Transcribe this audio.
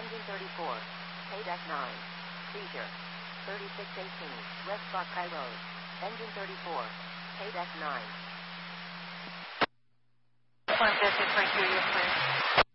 Engine 34. Paydeck 9. Seizure. 3618 West Buckeye Road. Engine 34. Paydeck 9. 150 criteria, please.